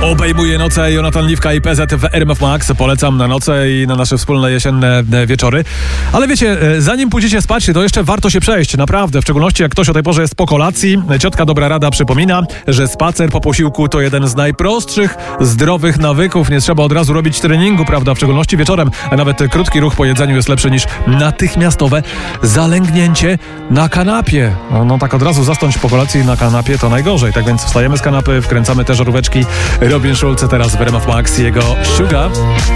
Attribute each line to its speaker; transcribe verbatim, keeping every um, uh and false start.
Speaker 1: Obejmuje noce Jonatan Liwka i P Z w R M F Max. Polecam na noce i na nasze wspólne jesienne wieczory. Ale wiecie, zanim pójdziecie spać, to jeszcze warto się przejść, naprawdę. W szczególności jak ktoś o tej porze jest po kolacji. Ciotka Dobra Rada przypomina, że spacer po posiłku to jeden z najprostszych, zdrowych nawyków. Nie trzeba od razu robić treningu, prawda? W szczególności wieczorem. A nawet krótki ruch po jedzeniu jest lepszy niż natychmiastowe zalęgnięcie na kanapie. No, no tak od razu zasnąć po kolacji na kanapie to najgorzej. Tak więc wstajemy z kanapy, wkręcamy te żaróweczki. Robin Schulz teraz w R M F Max, jego Sugar.